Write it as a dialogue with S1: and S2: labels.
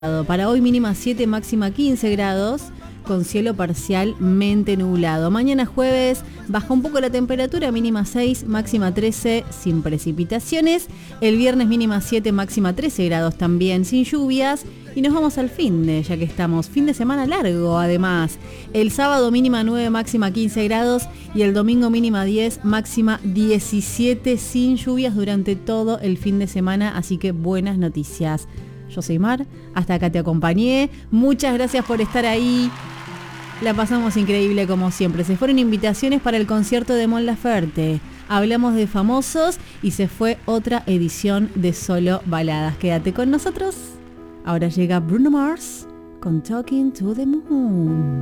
S1: Para hoy mínima 7, máxima 15 grados, con cielo parcialmente nublado. Mañana jueves baja un poco la temperatura, mínima 6, máxima 13, sin precipitaciones. El viernes mínima 7, máxima 13 grados también, sin lluvias. Y nos vamos al ya que estamos. Fin de semana largo, además. El sábado mínima 9, máxima 15 grados. Y el domingo mínima 10, máxima 17, sin lluvias durante todo el fin de semana. Así que buenas noticias. Yo soy Mar, hasta acá te acompañé. Muchas gracias por estar ahí. La pasamos increíble como siempre. Se fueron invitaciones para el concierto de Mon Laferte. Hablamos de famosos y se fue otra edición de Solo Baladas. Quédate con nosotros. Ahora llega Bruno Mars con Talking to the Moon.